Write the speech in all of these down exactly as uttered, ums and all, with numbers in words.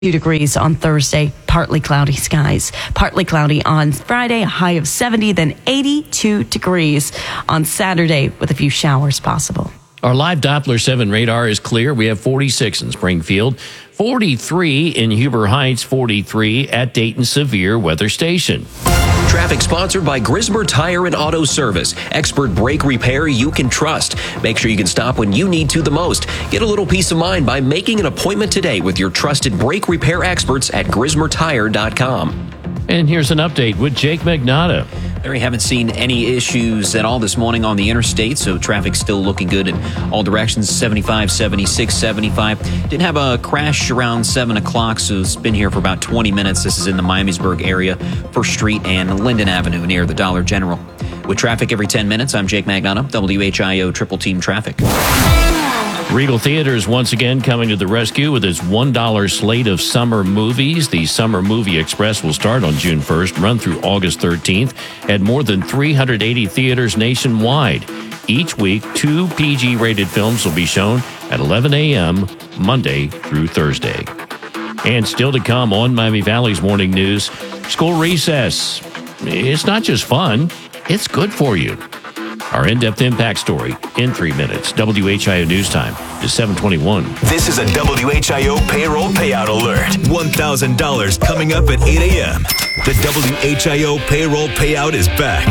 degrees on Thursday, partly cloudy skies. Partly cloudy on Friday, a high of seventy, then eighty-two degrees on Saturday with a few showers possible. Our live Doppler seven radar is clear. We have forty-six in Springfield, forty-three in Huber Heights, forty-three at Dayton Severe Weather Station. Traffic sponsored by Grismer Tire and Auto Service. Expert brake repair you can trust. Make sure you can stop when you need to the most. Get a little peace of mind by making an appointment today with your trusted brake repair experts at grismer tire dot com. And here's an update with Jake Magnotta. We haven't seen any issues at all this morning on the interstate, so traffic's still looking good in all directions. seventy-five, seventy-six, seventy-five. Did have a crash around seven o'clock, so it's been here for about twenty minutes. This is in the Miamisburg area, First Street and Linden Avenue near the Dollar General. With traffic every ten minutes, I'm Jake Magnotta, W H I O Triple Team Traffic. Regal Theaters once again coming to the rescue with its one dollar slate of summer movies. The Summer Movie Express will start on June first, run through August thirteenth, at more than three hundred eighty theaters nationwide. Each week, two P G-rated films will be shown at eleven a.m. Monday through Thursday. And still to come on Miami Valley's Morning News, school recess. It's not just fun, it's good for you. Our in-depth impact story in three minutes. W H I O News Time is seven twenty-one. This is a W H I O payroll payout alert. one thousand dollars coming up at eight a.m. The W H I O payroll payout is back.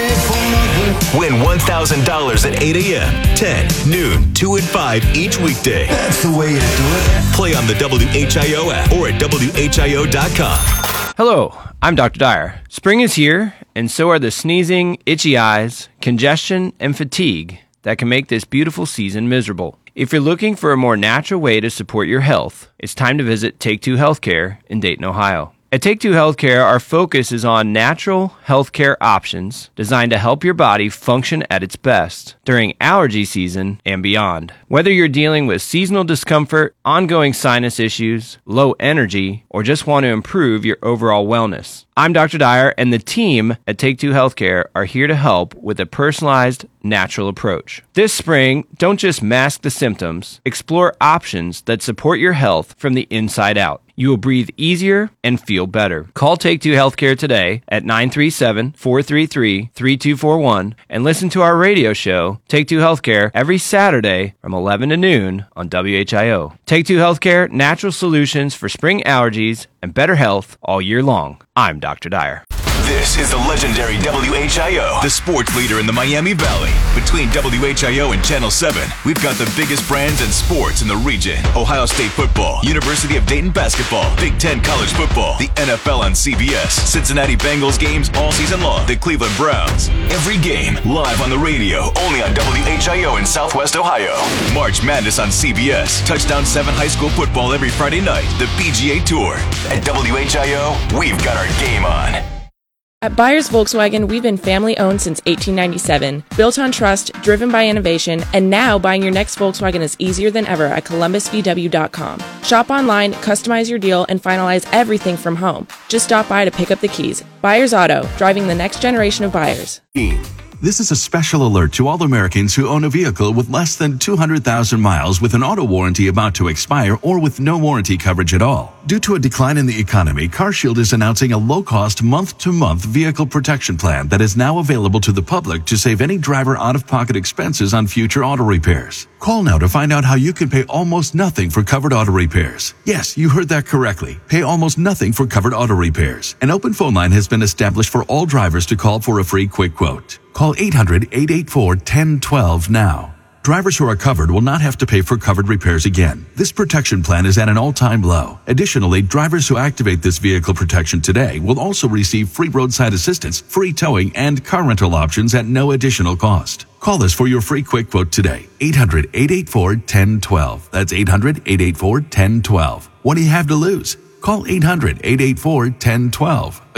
Win one thousand dollars at eight a.m., ten, noon, two, and five each weekday. That's the way to do it. Play on the W H I O app or at W H I O dot com. Hello, I'm Doctor Dyer. Spring is here, and so are the sneezing, itchy eyes, congestion, and fatigue that can make this beautiful season miserable. If you're looking for a more natural way to support your health, it's time to visit Take Two Healthcare in Dayton, Ohio. At Take Two Healthcare, our focus is on natural healthcare options designed to help your body function at its best during allergy season and beyond. Whether you're dealing with seasonal discomfort, ongoing sinus issues, low energy, or just want to improve your overall wellness, I'm Doctor Dyer, and the team at Take Two Healthcare are here to help with a personalized, natural approach. This spring, don't just mask the symptoms, explore options that support your health from the inside out. You will breathe easier and feel better. Call Take Two Healthcare today at nine three seven, four three three, three two four one and listen to our radio show, Take Two Healthcare, every Saturday from eleven to noon on W H I O. Take Two Healthcare, natural solutions for spring allergies and better health all year long. I'm Doctor Dyer. This is the legendary W H I O, the sports leader in the Miami Valley. Between W H I O and Channel seven, we've got the biggest brands and sports in the region. Ohio State football, University of Dayton basketball, Big Ten college football, the N F L on C B S, Cincinnati Bengals games all season long, the Cleveland Browns. Every game live on the radio, only on W H I O in Southwest Ohio. March Madness on C B S, Touchdown seven high school football every Friday night, the P G A Tour. At W H I O, we've got our game on. At Byers Volkswagen, we've been family-owned since eighteen ninety-seven, built on trust, driven by innovation, and now buying your next Volkswagen is easier than ever at columbus v w dot com. Shop online, customize your deal, and finalize everything from home. Just stop by to pick up the keys. Byers Auto, driving the next generation of buyers. This is a special alert to all Americans who own a vehicle with less than two hundred thousand miles with an auto warranty about to expire or with no warranty coverage at all. Due to a decline in the economy, CarShield is announcing a low-cost month-to-month vehicle protection plan that is now available to the public to save any driver out-of-pocket expenses on future auto repairs. Call now to find out how you can pay almost nothing for covered auto repairs. Yes, you heard that correctly. Pay almost nothing for covered auto repairs. An open phone line has been established for all drivers to call for a free quick quote. Call eight hundred, eight eight four, one zero one two now. Drivers who are covered will not have to pay for covered repairs again. This protection plan is at an all-time low. Additionally, drivers who activate this vehicle protection today will also receive free roadside assistance, free towing, and car rental options at no additional cost. Call us for your free quick quote today. eight hundred, eight eight four, one zero one two. That's eight hundred, eight eight four, one zero one two. What do you have to lose? Call eight hundred, eight eight four, one zero one two.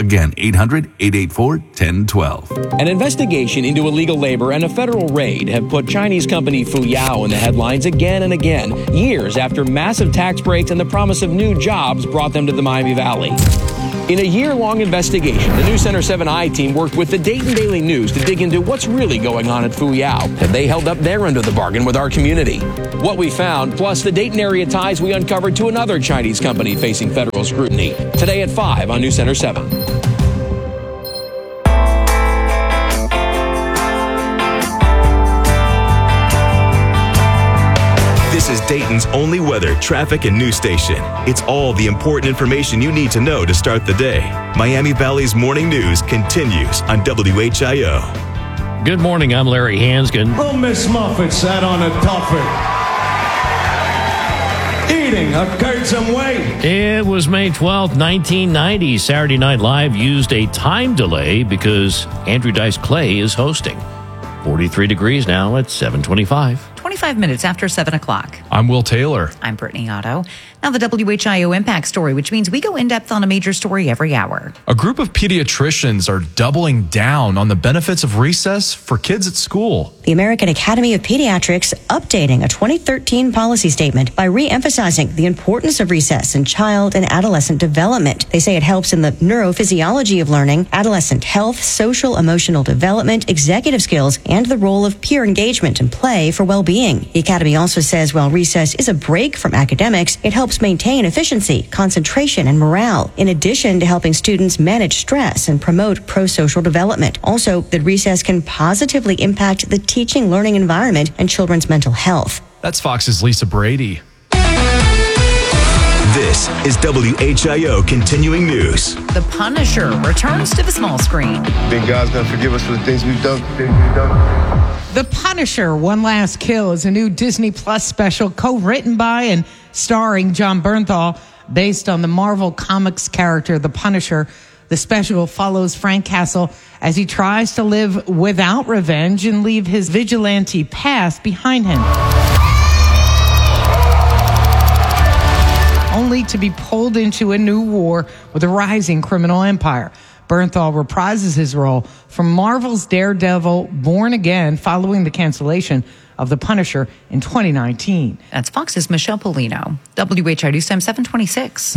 Again, eight hundred, eight eight four, one zero one two. An investigation into illegal labor and a federal raid have put Chinese company Fuyao in the headlines again and again, years after massive tax breaks and the promise of new jobs brought them to the Miami Valley. In a year-long investigation, the News Center seven I team worked with the Dayton Daily News to dig into what's really going on at Fuyao. Have they held up their end of the bargain with our community? What we found, plus the Dayton area ties we uncovered to another Chinese company facing federal scrutiny. Today at five on News Center seven. This is Dayton's only weather, traffic, and news station. It's all the important information you need to know to start the day. Miami Valley's morning news continues on W H I O. Good morning, I'm Larry Hansgen. Oh, Miss Muffet sat on a tuffet, eating a curdsome weight. It was May twelfth, nineteen ninety. Saturday Night Live used a time delay because Andrew Dice Clay is hosting. forty-three degrees now at seven twenty-five. twenty-five minutes after seven o'clock. I'm Will Taylor. I'm Brittany Otto. Now the W H I O Impact Story, which means we go in-depth on a major story every hour. A group of pediatricians are doubling down on the benefits of recess for kids at school. The American Academy of Pediatrics updating a twenty thirteen policy statement by re-emphasizing the importance of recess in child and adolescent development. They say it helps in the neurophysiology of learning, adolescent health, social, emotional development, executive skills, and the role of peer engagement and play for well-being. The Academy also says while recess is a break from academics, it helps maintain efficiency, concentration, and morale, in addition to helping students manage stress and promote pro-social development. Also, that recess can positively impact the teaching learning environment and children's mental health. That's Fox's Lisa Brady. This is W H I O Continuing News. The Punisher returns to the small screen. Think God's going to forgive us for the things we've done? Things we've done. The Punisher, One Last Kill is a new Disney Plus special co-written by and starring Jon Bernthal, based on the Marvel Comics character, The Punisher. The special follows Frank Castle as he tries to live without revenge and leave his vigilante past behind him, only to be pulled into a new war with a rising criminal empire. Bernthal reprises his role from Marvel's Daredevil Born Again following the cancellation of The Punisher in twenty nineteen. That's Fox's Michelle Polino. W H I O News Time seven twenty-six.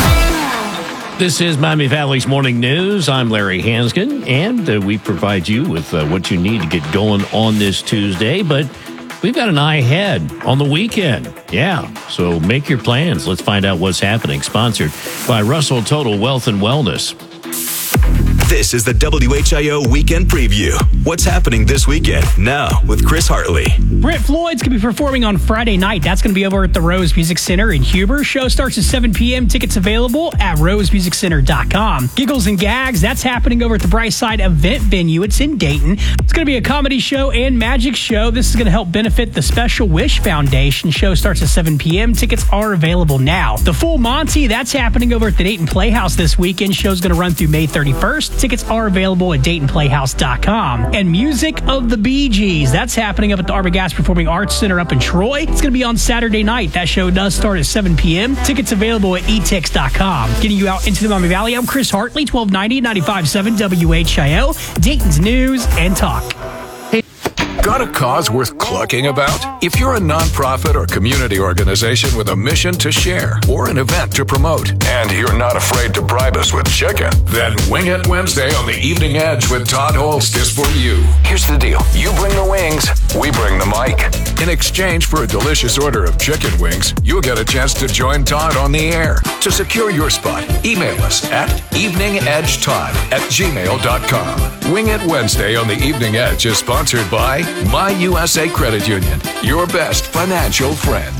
This is Miami Valley's Morning News. I'm Larry Hansgen, and uh, we provide you with uh, what you need to get going on this Tuesday, but we've got an eye ahead on the weekend. Yeah, so make your plans. Let's find out what's happening. Sponsored by Russell Total Wealth and Wellness. This is the W H I O Weekend Preview. What's happening this weekend? Now with Chris Hartley. Brent Floyd's going to be performing on Friday night. That's going to be over at the Rose Music Center in Huber. Show starts at seven p.m. Tickets available at rose music center dot com. Giggles and Gags, that's happening over at the Brightside Event Venue. It's in Dayton. It's going to be a comedy show and magic show. This is going to help benefit the Special Wish Foundation. Show starts at seven p.m. Tickets are available now. The Full Monty, that's happening over at the Dayton Playhouse this weekend. Show's going to run through May thirty-first. Tickets are available at dayton playhouse dot com. And Music of the Bee Gees, that's happening up at the Arbogast Performing Arts Center up in Troy. It's going to be on Saturday night. That show does start at seven p.m. Tickets available at e tix dot com. Getting you out into the Miami Valley, I'm Chris Hartley, twelve ninety, ninety-five point seven W H I O, Dayton's News and Talk. Got a cause worth clucking about? If you're a nonprofit or community organization with a mission to share or an event to promote, and you're not afraid to bribe us with chicken, then Wing It Wednesday on the Evening Edge with Todd Holst is for you. Here's the deal. You bring the wings, we bring the mic. In exchange for a delicious order of chicken wings, you'll get a chance to join Todd on the air. To secure your spot, email us at evening edge todd at gmail dot com. Wing It Wednesday on the Evening Edge is sponsored by My U S A Credit Union, your best financial friend.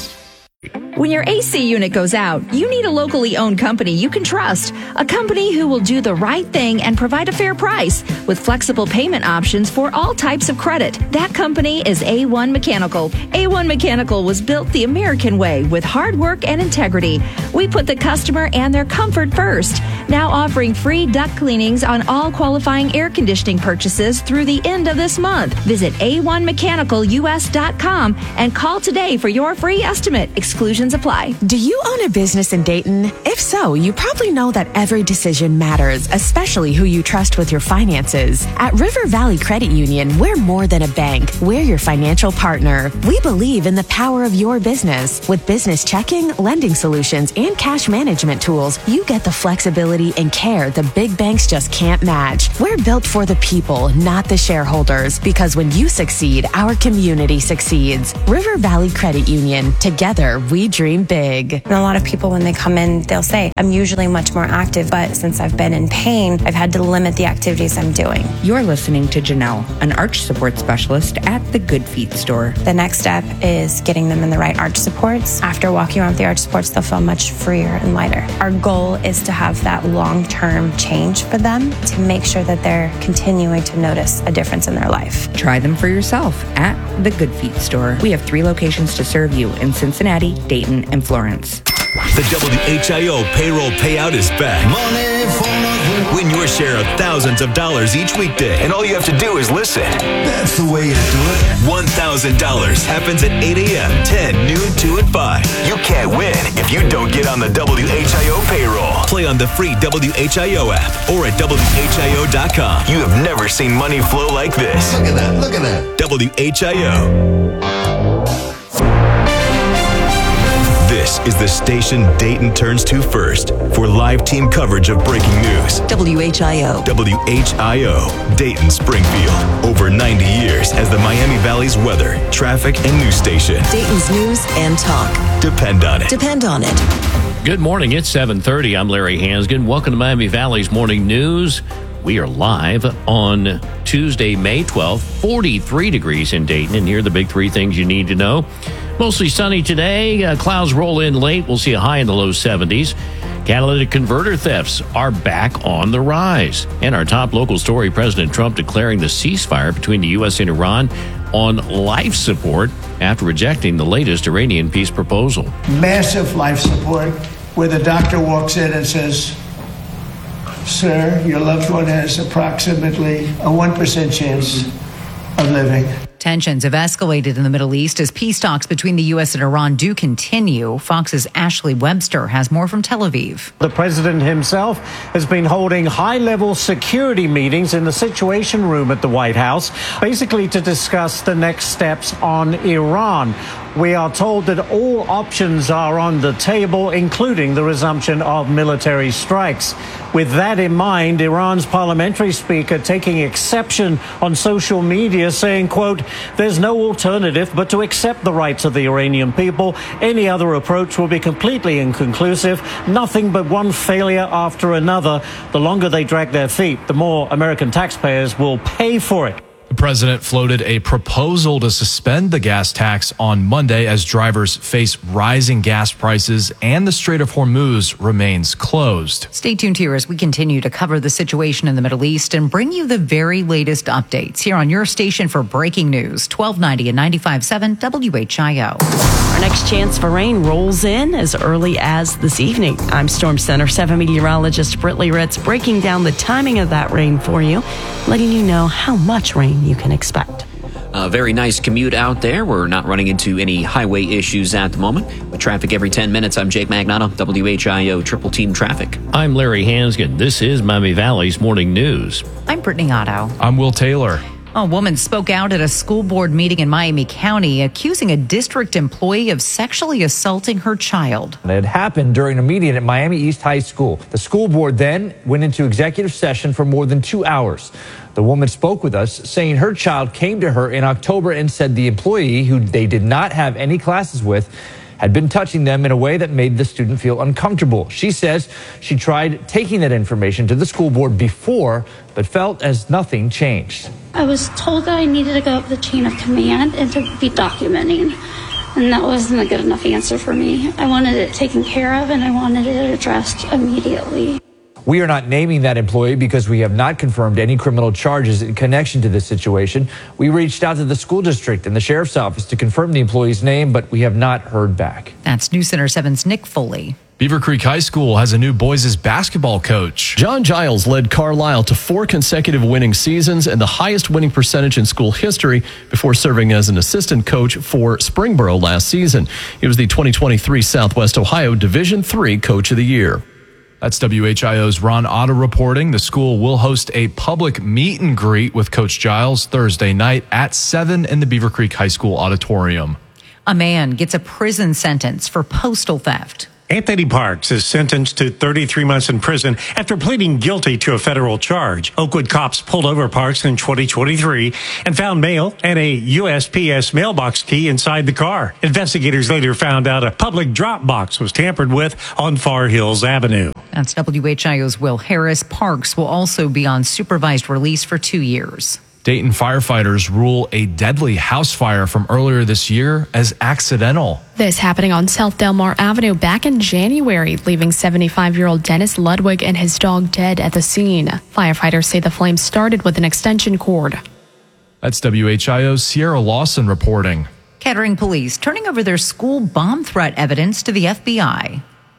When your A C unit goes out, you need a locally owned company you can trust. A company who will do the right thing and provide a fair price with flexible payment options for all types of credit. That company is A one Mechanical. A one Mechanical was built the American way with hard work and integrity. We put the customer and their comfort first. Now offering free duct cleanings on all qualifying air conditioning purchases through the end of this month. Visit A one mechanical U S dot com and call today for your free estimate. Exclusions Restrictions apply. Do you own a business in Dayton? If so, you probably know that every decision matters, especially who you trust with your finances. At River Valley Credit Union, we're more than a bank. We're your financial partner. We believe in the power of your business. With business checking, lending solutions, and cash management tools, you get the flexibility and care the big banks just can't match. We're built for the people, not the shareholders, because when you succeed, our community succeeds. River Valley Credit Union. Together, we dream big. And a lot of people, when they come in, they'll say, I'm usually much more active, but since I've been in pain, I've had to limit the activities I'm doing. You're listening to Janelle, an arch support specialist at the Good Feet store. The next step is getting them in the right arch supports. After walking around with the arch supports, they'll feel much freer and lighter. Our goal is to have that long-term change for them to make sure that they're continuing to notice a difference in their life. Try them for yourself at the Good Feet store. We have three locations to serve you in Cincinnati, Dayton, and Florence. The W H I O payroll payout is back. Money for nothing. Win your share of thousands of dollars each weekday. And all you have to do is listen. That's the way to do it. one thousand dollars happens at eight a.m., ten, noon, two, and five. You can't win if you don't get on the W H I O payroll. Play on the free W H I O app or at W H I O dot com. You have never seen money flow like this. Look at that. Look at that. W H I O. This is the station Dayton turns to first for live team coverage of breaking news. W H I O. W H I O, Dayton Springfield. Over ninety years as the Miami Valley's weather, traffic, and news station. Dayton's news and talk. Depend on it. Depend on it. Good morning. It's seven thirty. I'm Larry Hansgen. Welcome to Miami Valley's Morning News. We are live on Tuesday, May twelfth, forty-three degrees in Dayton. And here are the big three things you need to know. Mostly sunny today. Uh, clouds roll in late. We'll see a high in the low seventies. Catalytic converter thefts are back on the rise. And our top local story, President Trump declaring the ceasefire between the U S and Iran on life support after rejecting the latest Iranian peace proposal. Massive life support where the doctor walks in and says, sir, your loved one has approximately a one percent chance of living. Tensions have escalated in the Middle East as peace talks between the U S and Iran do continue. Fox's Ashley Webster has more from Tel Aviv. The president himself has been holding high-level security meetings in the Situation Room at the White House, basically to discuss the next steps on Iran. We are told that all options are on the table, including the resumption of military strikes. With that in mind, Iran's parliamentary speaker taking exception on social media, saying, quote, there's no alternative but to accept the rights of the Iranian people. Any other approach will be completely inconclusive. Nothing but one failure after another. The longer they drag their feet, the more American taxpayers will pay for it. The president floated a proposal to suspend the gas tax on Monday as drivers face rising gas prices and the Strait of Hormuz remains closed. Stay tuned here as we continue to cover the situation in the Middle East and bring you the very latest updates here on your station for breaking news, twelve ninety and ninety-five point seven W H I O. Our next chance for rain rolls in as early as this evening. I'm Storm Center seven meteorologist Britley Ritz breaking down the timing of that rain for you, letting you know how much rain you can expect. A very nice commute out there. We're not running into any highway issues at the moment. With traffic every ten minutes, I'm Jake Magnato, W H I O Triple Team Traffic. I'm Larry Hansgen. This is Miami Valley's Morning News. I'm Brittany Otto. I'm Will Taylor. A woman spoke out at a school board meeting in Miami County, accusing a district employee of sexually assaulting her child. It had happened during a meeting at Miami East High School. The school board then went into executive session for more than two hours. The woman spoke with us, saying her child came to her in October and said the employee, who they did not have any classes with, had been touching them in a way that made the student feel uncomfortable. She says she tried taking that information to the school board before, but felt as nothing changed. I was told that I needed to go up the chain of command and to be documenting, and that wasn't a good enough answer for me. I wanted it taken care of, and I wanted it addressed immediately. We are not naming that employee because we have not confirmed any criminal charges in connection to this situation. We reached out to the school district and the sheriff's office to confirm the employee's name, but we have not heard back. That's News Center seven's Nick Foley. Beaver Creek High School has a new boys' basketball coach. John Giles led Carlisle to four consecutive winning seasons and the highest winning percentage in school history before serving as an assistant coach for Springboro last season. He was the twenty twenty-three Southwest Ohio Division three Coach of the Year. That's W H I O's Ron Otto reporting. The school will host a public meet and greet with Coach Giles Thursday night at seven in the Beaver Creek High School auditorium. A man gets a prison sentence for postal theft. Anthony Parks is sentenced to thirty-three months in prison after pleading guilty to a federal charge. Oakwood cops pulled over Parks in twenty twenty-three and found mail and a U S P S mailbox key inside the car. Investigators later found out a public drop box was tampered with on Far Hills Avenue. That's W H I O's Will Harris. Parks will also be on supervised release for two years. Dayton firefighters rule a deadly house fire from earlier this year as accidental. This happening on South Delmar Avenue back in January, leaving seventy-five-year-old Dennis Ludwig and his dog dead at the scene. Firefighters say the flames started with an extension cord. That's W H I O's Sierra Lawson reporting. Kettering police turning over their school bomb threat evidence to the F B I.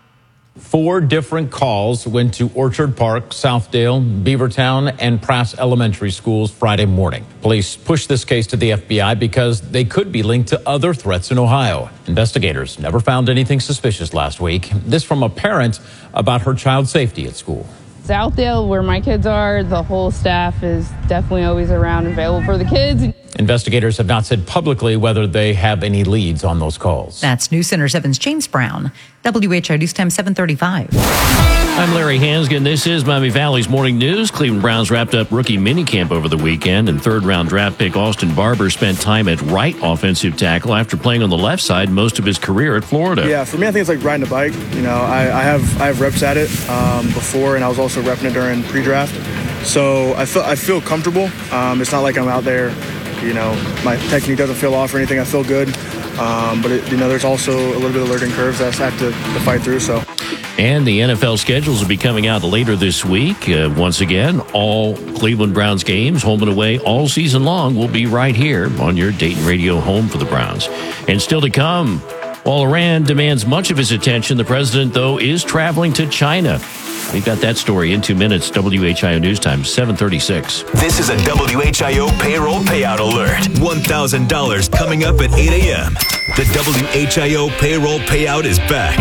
Four different calls went to Orchard Park, Southdale, Beavertown, and Prass Elementary Schools Friday morning. Police pushed this case to the F B I because they could be linked to other threats in Ohio. Investigators never found anything suspicious last week. This from a parent about her child's safety at school. Southdale, where my kids are, the whole staff is definitely always around, available for the kids. Investigators have not said publicly whether they have any leads on those calls. That's News Center seven's James Brown. W H I News Time seven thirty-five. I'm Larry Hansgen. This is Miami Valley's Morning News. Cleveland Browns wrapped up rookie minicamp over the weekend, and third-round draft pick Austin Barber spent time at right offensive tackle after playing on the left side most of his career at Florida. Yeah, for me, I think it's like riding a bike. You know, I, I have I have reps at it um, before, and I was also repping it during pre-draft. So I feel I feel comfortable. Um, it's not like I'm out there. You know, my technique doesn't feel off or anything. I feel good. Um, but, it, you know, there's also a little bit of learning curves that I have to, to fight through. So. And the N F L schedules will be coming out later this week. Uh, once again, all Cleveland Browns games, home and away, all season long, will be right here on your Dayton radio home for the Browns. And still to come, while Iran demands much of his attention, the president, though, is traveling to China. We've got that story in two minutes. W H I O News Time, seven thirty-six. This is a W H I O payroll payout alert. one thousand dollars coming up at eight a.m. The W H I O payroll payout is back.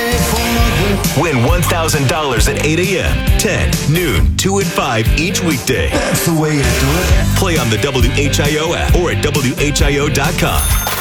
Win one thousand dollars at eight a.m., ten, noon, two, and five each weekday. That's the way to do it. Play on the W H I O app or at W H I O dot com.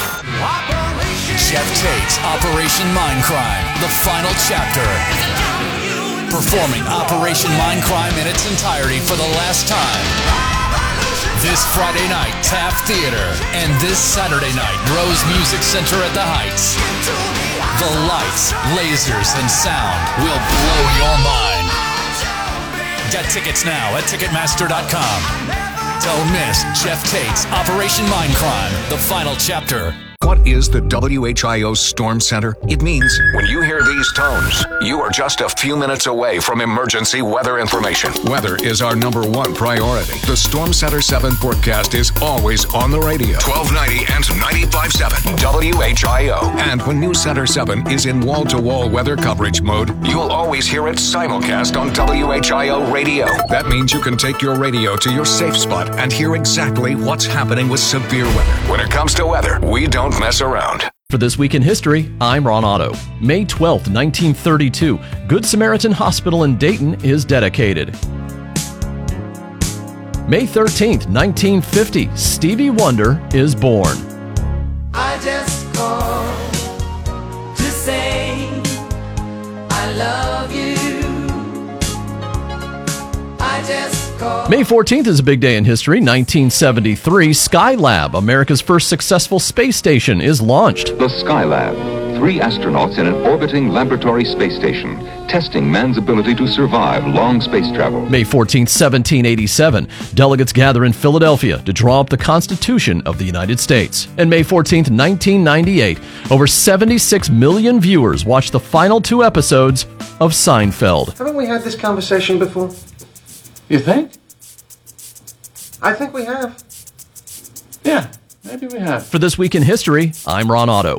Jeff Tate's Operation Mindcrime, the final chapter. Performing Operation Mindcrime in its entirety for the last time. This Friday night, Taft Theater, and this Saturday night, Rose Music Center at the Heights. The lights, lasers, and sound will blow your mind. Get tickets now at Ticketmaster dot com. Don't miss Jeff Tate's Operation Mindcrime, the final chapter. What is the W H I O Storm Center? It means when you hear these tones, you are just a few minutes away from emergency weather information. Weather is our number one priority. The Storm Center seven forecast is always on the radio. twelve ninety and ninety-five point seven W H I O. And when News Center seven is in wall-to-wall weather coverage mode, you'll always hear it simulcast on W H I O radio. That means you can take your radio to your safe spot and hear exactly what's happening with severe weather. When it comes to weather, we don't mess around. For This Week in History, I'm Ron Otto. May twelfth, nineteen thirty-two, Good Samaritan Hospital in Dayton is dedicated. May thirteenth, nineteen fifty, Stevie Wonder is born. I just called to say I love you. I just May fourteenth is a big day in history. nineteen seventy-three, Skylab, America's first successful space station, is launched. The Skylab, three astronauts in an orbiting laboratory space station, testing man's ability to survive long space travel. May fourteenth, seventeen eighty-seven, delegates gather in Philadelphia to draw up the Constitution of the United States. And May fourteenth, nineteen ninety-eight, over seventy-six million viewers watched the final two episodes of Seinfeld. Haven't we had this conversation before? You think? I think we have. Yeah, maybe we have. For This Week in History, I'm Ron Otto.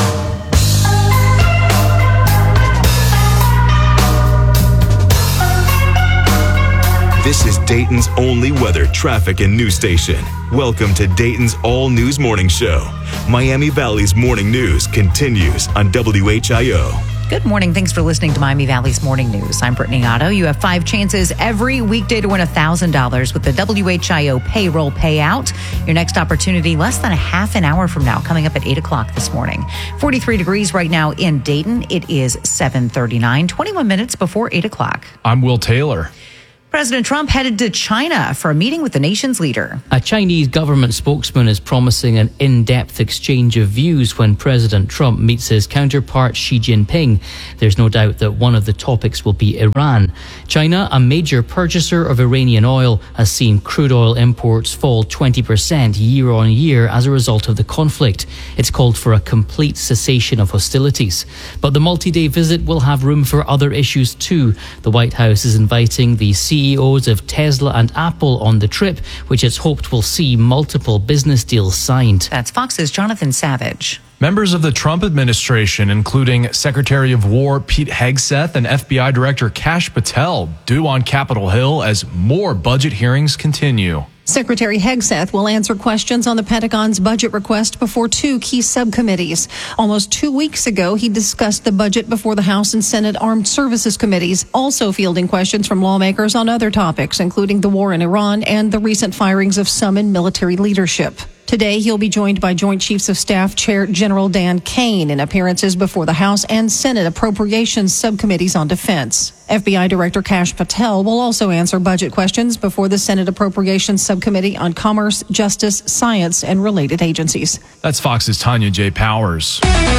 This is Dayton's only weather, traffic, and news station. Welcome to Dayton's All News Morning Show. Miami Valley's morning news continues on W H I O. Good morning. Thanks for listening to Miami Valley's Morning News. I'm Brittany Otto. You have five chances every weekday to win one thousand dollars with the W H I O payroll payout. Your next opportunity less than a half an hour from now, coming up at eight o'clock this morning. forty-three degrees right now in Dayton. It is seven thirty-nine, twenty-one minutes before eight o'clock. I'm Will Taylor. President Trump headed to China for a meeting with the nation's leader. A Chinese government spokesman is promising an in-depth exchange of views when President Trump meets his counterpart Xi Jinping. There's no doubt that one of the topics will be Iran. China, a major purchaser of Iranian oil, has seen crude oil imports fall twenty percent year on year as a result of the conflict. It's called for a complete cessation of hostilities. But the multi-day visit will have room for other issues too. The White House is inviting the C E Os of Tesla and Apple on the trip, which it's hoped will see multiple business deals signed. That's Fox's Jonathan Savage. Members of the Trump administration, including Secretary of War Pete Hegseth and F B I Director Kash Patel, due on Capitol Hill as more budget hearings continue. Secretary Hegseth will answer questions on the Pentagon's budget request before two key subcommittees. Almost two weeks ago, he discussed the budget before the House and Senate Armed Services Committees, also fielding questions from lawmakers on other topics, including the war in Iran and the recent firings of some in military leadership. Today, he'll be joined by Joint Chiefs of Staff Chair General Dan Kane in appearances before the House and Senate Appropriations Subcommittees on Defense. F B I Director Kash Patel will also answer budget questions before the Senate Appropriations Subcommittee on Commerce, Justice, Science, and related agencies. That's Fox's Tanya J. Powers.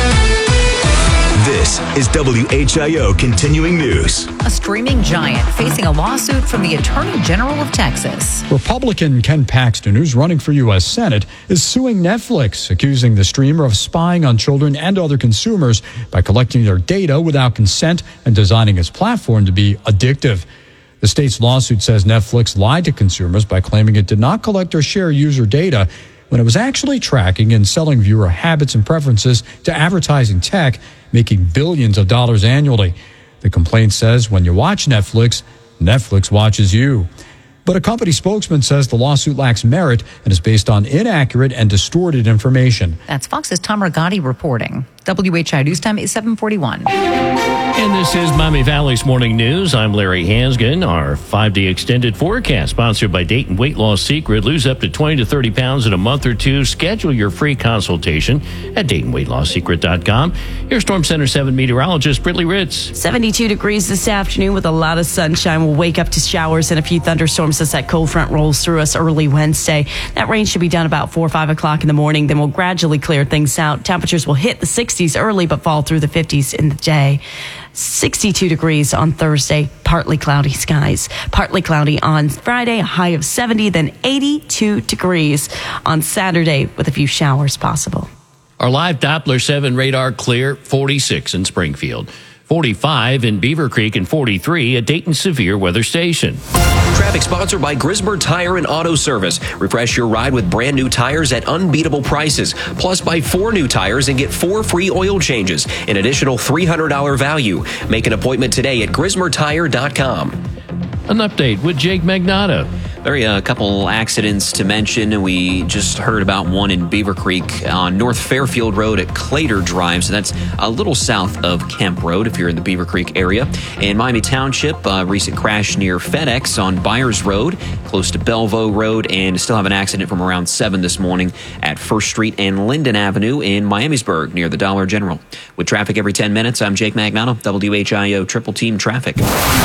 This is W H I O Continuing News. A streaming giant facing a lawsuit from the Attorney General of Texas. Republican Ken Paxton, who's running for U S Senate, is suing Netflix, accusing the streamer of spying on children and other consumers by collecting their data without consent and designing its platform to be addictive. The state's lawsuit says Netflix lied to consumers by claiming it did not collect or share user data when it was actually tracking and selling viewer habits and preferences to advertising tech, making billions of dollars annually. The complaint says when you watch Netflix, Netflix watches you. But a company spokesman says the lawsuit lacks merit and is based on inaccurate and distorted information. That's Fox's Tom Rigotti reporting. W H I News Time is seven forty-one. And this is Miami Valley's Morning News. I'm Larry Hansgen. Our five-day extended forecast sponsored by Dayton Weight Loss Secret. Lose up to twenty to thirty pounds in a month or two. Schedule your free consultation at Dayton Weight Loss Secret dot com. Here's Storm Center seven meteorologist Britley Ritz. seventy-two degrees this afternoon with a lot of sunshine. We'll wake up to showers and a few thunderstorms as that cold front rolls through us early Wednesday. That rain should be done about four or five o'clock in the morning. Then we'll gradually clear things out. Temperatures will hit the sixties early but fall through the fifties in the day. sixty-two degrees on Thursday, partly cloudy skies. Partly cloudy on Friday, a high of seventy, then eighty-two degrees on Saturday with a few showers possible. Our live Doppler seven radar clear, forty-six in Springfield, forty-five in Beaver Creek, and forty-three at Dayton Severe Weather Station. Traffic sponsored by Grismer Tire and Auto Service. Refresh your ride with brand new tires at unbeatable prices. Plus, buy four new tires and get four free oil changes. An additional three hundred dollars value. Make an appointment today at Grismer Tire dot com. An update with Jake Magnotta. There are a couple accidents to mention. We just heard about one in Beaver Creek on North Fairfield Road at Clater Drive. So that's a little south of Kemp Road if you're in the Beaver Creek area. In Miami Township, a recent crash near FedEx on Byers Road, close to Bellevue Road, and still have an accident from around seven this morning at First Street and Linden Avenue in Miamisburg near the Dollar General. With traffic every ten minutes, I'm Jake Magnotta, W H I O Triple Team Traffic.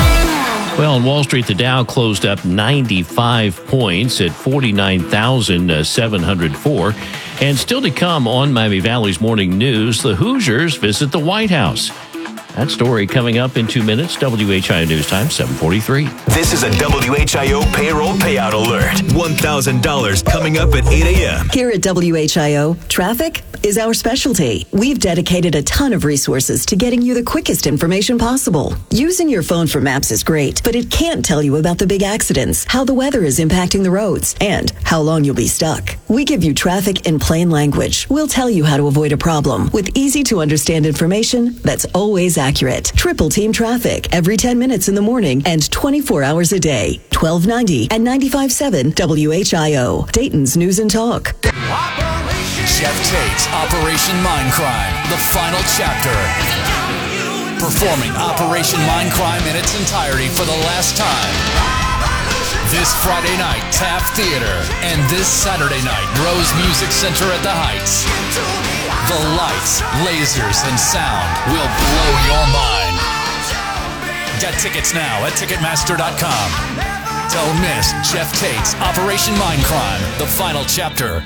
Well, on Wall Street, the Dow closed up ninety-five points at forty-nine thousand seven hundred four. And still to come on Miami Valley's Morning News, the Hoosiers visit the White House. That story coming up in two minutes. W H I O News Time, seven forty-three. This is a W H I O payroll payout alert. one thousand dollars coming up at eight a.m. Here at W H I O, traffic is our specialty. We've dedicated a ton of resources to getting you the quickest information possible. Using your phone for maps is great, but it can't tell you about the big accidents, how the weather is impacting the roads, and how long you'll be stuck. We give you traffic in plain language. We'll tell you how to avoid a problem with easy to understand information that's always accurate. Triple Team Traffic every ten minutes in the morning and twenty-four hours a day. twelve ninety and ninety-five point seven W H I O, Dayton's News and Talk. Jeff Tate's Operation Mindcrime, the final chapter. Performing Operation Mindcrime in its entirety for the last time. This Friday night, Taft Theater, and this Saturday night, Rose Music Center at the Heights. The lights, lasers, and sound will blow your mind. Get tickets now at Ticketmaster dot com. Don't miss Jeff Tate's Operation Mindcrime, the final chapter.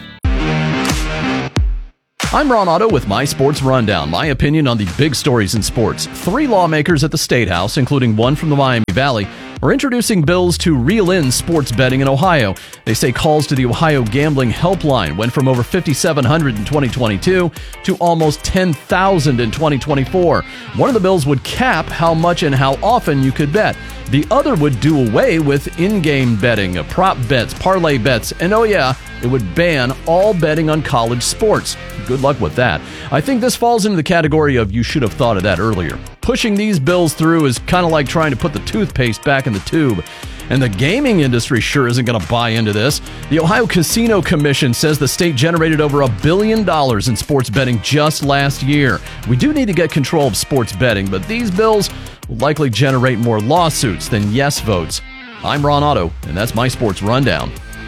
I'm Ron Otto with My Sports Rundown, my opinion on the big stories in sports. Three lawmakers at the State House, including one from the Miami Valley, are introducing bills to reel in sports betting in Ohio. They say calls to the Ohio Gambling Helpline went from over fifty-seven hundred in twenty twenty-two to almost ten thousand in twenty twenty-four. One of the bills would cap how much and how often you could bet. The other would do away with in-game betting, prop bets, parlay bets, and oh yeah, it would ban all betting on college sports. Good luck with that. I think this falls into the category of you should have thought of that earlier. Pushing these bills through is kind of like trying to put the toothpaste back in the tube. And the gaming industry sure isn't going to buy into this. The Ohio Casino Commission says the state generated over a billion dollars in sports betting just last year. We do need to get control of sports betting, but these bills will likely generate more lawsuits than yes votes. I'm Ron Otto, and that's my Sports Rundown.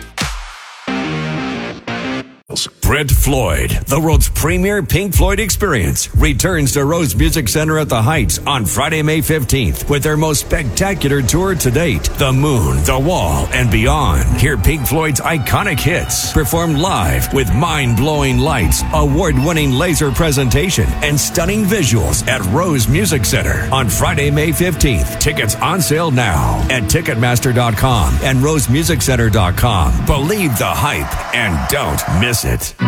Brent Floyd, the world's premier Pink Floyd experience, returns to Rose Music Center at the Heights on Friday, May fifteenth with their most spectacular tour to date, The Moon, The Wall, and Beyond. Hear Pink Floyd's iconic hits performed live with mind-blowing lights, award-winning laser presentation, and stunning visuals at Rose Music Center on Friday, May fifteenth. Tickets on sale now at Ticketmaster dot com and Rose Music Center dot com. Believe the hype and don't miss it. It.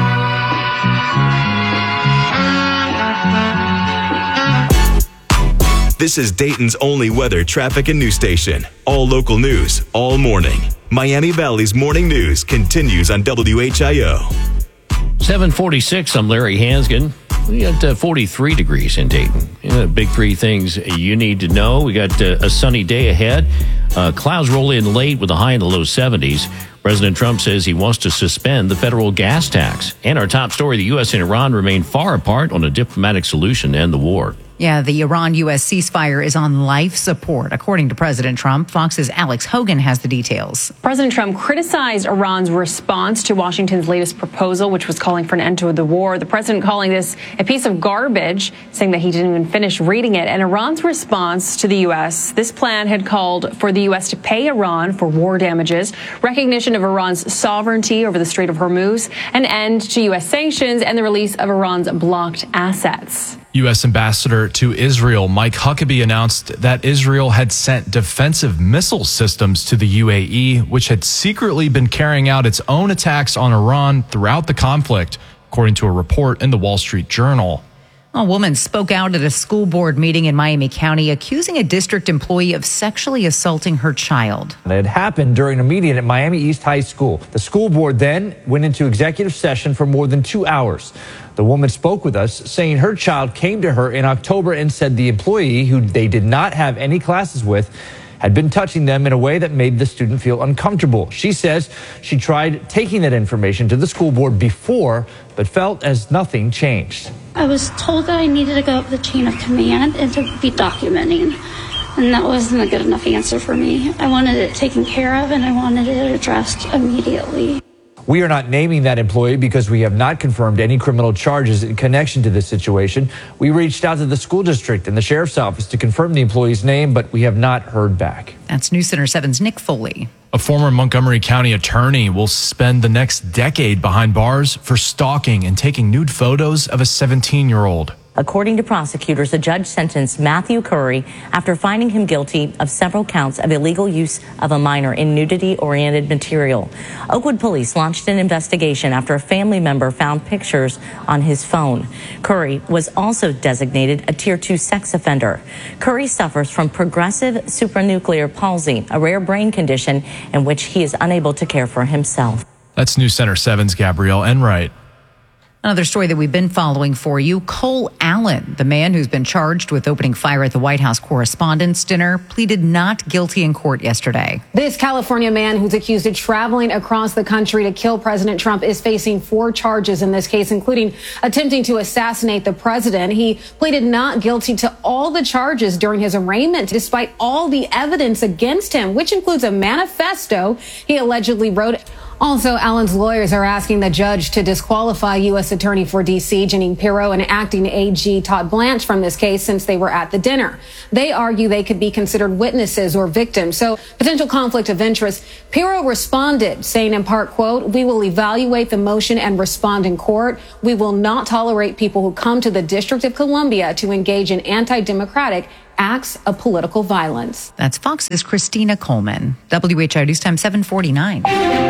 This is Dayton's only weather, traffic, and news station. All local news, all morning. Miami Valley's morning news continues on W H I O. seven forty-six, I'm Larry Hansgen. We got uh, forty-three degrees in Dayton. You know, big three things you need to know. We got uh, a sunny day ahead. Uh, clouds roll in late with a high in the low seventies. President Trump says he wants to suspend the federal gas tax. And our top story, the U S and Iran remain far apart on a diplomatic solution to end the war. Yeah, the Iran-U S ceasefire is on life support, according to President Trump. Fox's Alex Hogan has the details. President Trump criticized Iran's response to Washington's latest proposal, which was calling for an end to the war. The president calling this a piece of garbage, saying that he didn't even finish reading it. And Iran's response to the U S, this plan had called for the U S to pay Iran for war damages, recognition of Iran's sovereignty over the Strait of Hormuz, an end to U S sanctions, and the release of Iran's blocked assets. U S Ambassador to Israel Mike Huckabee announced that Israel had sent defensive missile systems to the U A E, which had secretly been carrying out its own attacks on Iran throughout the conflict, according to a report in the Wall Street Journal. A woman spoke out at a school board meeting in Miami County, accusing a district employee of sexually assaulting her child. It had happened during a meeting at Miami East High School. The school board then went into executive session for more than two hours. The woman spoke with us, saying her child came to her in October and said the employee, who they did not have any classes with, had been touching them in a way that made the student feel uncomfortable. She says she tried taking that information to the school board before, but felt as nothing changed. I was told that I needed to go up the chain of command and to be documenting, and that wasn't a good enough answer for me. I wanted it taken care of, and I wanted it addressed immediately. We are not naming that employee because we have not confirmed any criminal charges in connection to this situation. We reached out to the school district and the sheriff's office to confirm the employee's name, but we have not heard back. That's News Center seven's Nick Foley. A former Montgomery County attorney will spend the next decade behind bars for stalking and taking nude photos of a seventeen-year-old. According to prosecutors, a judge sentenced Matthew Curry after finding him guilty of several counts of illegal use of a minor in nudity-oriented material. Oakwood police launched an investigation after a family member found pictures on his phone. Curry was also designated a Tier two sex offender. Curry suffers from progressive supranuclear palsy, a rare brain condition in which he is unable to care for himself. That's News Center seven's Gabrielle Enright. Another story that we've been following for you, Cole Allen, the man who's been charged with opening fire at the White House Correspondents' Dinner, pleaded not guilty in court yesterday. This California man who's accused of traveling across the country to kill President Trump is facing four charges in this case, including attempting to assassinate the president. He pleaded not guilty to all the charges during his arraignment, despite all the evidence against him, which includes a manifesto he allegedly wrote. Also, Allen's lawyers are asking the judge to disqualify U S Attorney for D C Jeanine Pirro and acting A G Todd Blanche from this case since they were at the dinner. They argue they could be considered witnesses or victims, so potential conflict of interest. Pirro responded, saying in part, quote, "We will evaluate the motion and respond in court. We will not tolerate people who come to the District of Columbia to engage in anti-democratic acts of political violence." That's Fox's Christina Coleman. W H I O News Time seven forty-nine.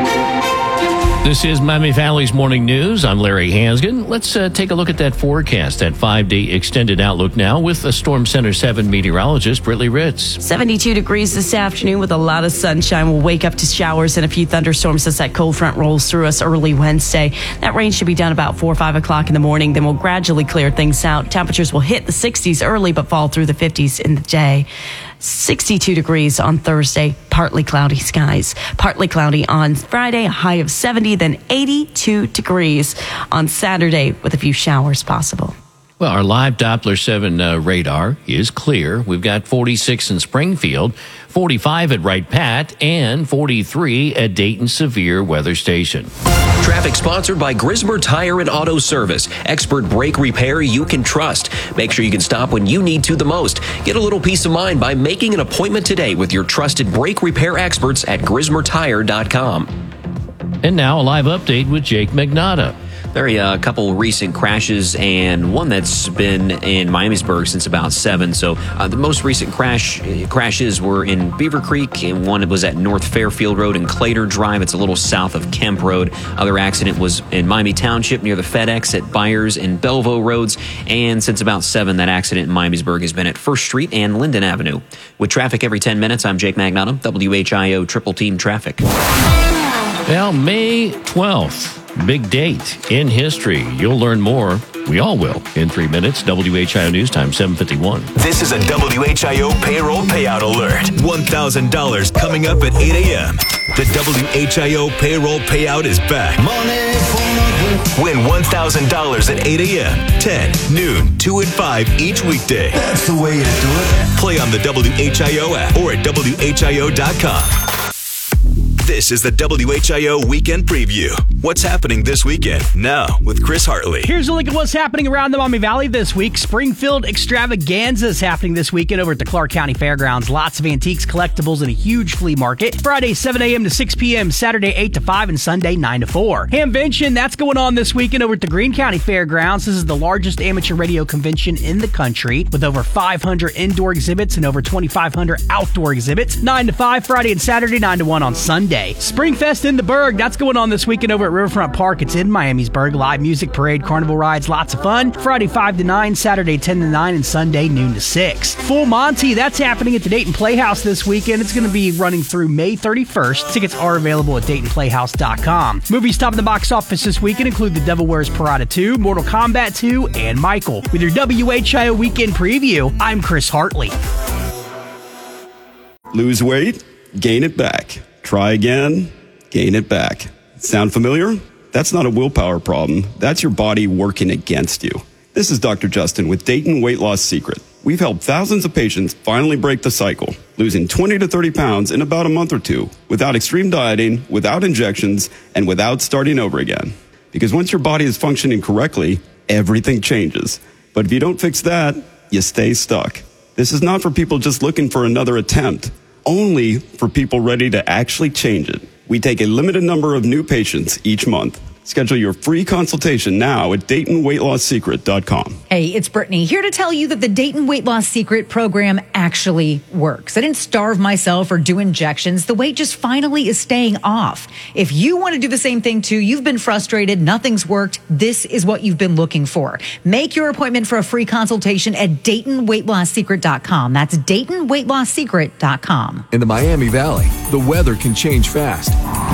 This is Miami Valley's Morning News. I'm Larry Hansgen. Let's uh, take a look at that forecast, that five-day extended outlook now with a Storm Center seven meteorologist, Britley Ritz. seventy-two degrees this afternoon with a lot of sunshine. We'll wake up to showers and a few thunderstorms as that cold front rolls through us early Wednesday. That rain should be done about four or five o'clock in the morning. Then we'll gradually clear things out. Temperatures will hit the sixties early but fall through the fifties in the day. sixty-two degrees on Thursday, partly cloudy skies. Partly cloudy on Friday, a high of seventy, then eighty-two degrees on Saturday with a few showers possible. Well, our live Doppler seven uh, radar is clear. We've got forty-six in Springfield, forty-five at Wright Pat, and forty-three at Dayton Severe Weather Station. Traffic sponsored by Grismer Tire and Auto Service. Expert brake repair you can trust. Make sure you can stop when you need to the most. Get a little peace of mind by making an appointment today with your trusted brake repair experts at grismer tire dot com. And now a live update with Jake Magnotta. There are a couple recent crashes and one that's been in Miamisburg since about seven. So uh, the most recent crash crashes were in Beaver Creek, and one was at North Fairfield Road and Clater Drive. It's a little south of Kemp Road. Other accident was in Miami Township near the FedEx at Byers and Bellevue Roads. And since about seven, that accident in Miamisburg has been at First Street and Linden Avenue. With traffic every ten minutes, I'm Jake Magnotta, W H I O Triple Team Traffic. Well, May twelfth. Big date in history. You'll learn more. We all will in three minutes. W H I O News Time, seven fifty-one. This is a W H I O payroll payout alert. one thousand dollars coming up at eight a.m. The W H I O payroll payout is back. Win one thousand dollars at eight a.m., ten, noon, two, and five each weekday. That's the way you do it. Play on the W H I O app or at W H I O dot com. This is the W H I O Weekend Preview. What's happening this weekend? Now with Chris Hartley. Here's a look at what's happening around the Miami Valley this week. Springfield Extravaganza is happening this weekend over at the Clark County Fairgrounds. Lots of antiques, collectibles, and a huge flea market. Friday, seven a.m. to six p.m., Saturday, eight to five, and Sunday, nine to four. Hamvention, that's going on this weekend over at the Greene County Fairgrounds. This is the largest amateur radio convention in the country with over five hundred indoor exhibits and over twenty-five hundred outdoor exhibits. nine to five Friday and Saturday, nine to one on Sunday. Springfest in the Berg, that's going on this weekend over at Riverfront Park. It's in Miamisburg. Live music, parade, carnival rides, lots of fun. Friday five to nine, Saturday ten to nine, and Sunday noon to six. Full Monty, that's happening at the Dayton Playhouse this weekend. It's going to be running through May thirty-first. Tickets are available at Dayton Playhouse dot com. Movies topping the box office this weekend include The Devil Wears Prada two, Mortal Kombat two, and Michael. With your W H I O Weekend Preview, I'm Chris Hartley. Lose weight, gain it back. Try again, gain it back. Sound familiar? That's not a willpower problem. That's your body working against you. This is Doctor Justin with Dayton Weight Loss Secret. We've helped thousands of patients finally break the cycle, losing twenty to thirty pounds in about a month or two, without extreme dieting, without injections, and without starting over again. Because once your body is functioning correctly, everything changes. But if you don't fix that, you stay stuck. This is not for people just looking for another attempt. Only for people ready to actually change it. We take a limited number of new patients each month. Schedule your free consultation now at Dayton Weight Loss Secret dot com. Hey, it's Brittany here to tell you that the Dayton Weight Loss Secret program actually works. I didn't starve myself or do injections. The weight just finally is staying off. If you want to do the same thing too, you've been frustrated, nothing's worked, this is what you've been looking for. Make your appointment for a free consultation at Dayton Weight Loss Secret dot com. That's Dayton Weight Loss Secret dot com. In the Miami Valley, the weather can change fast.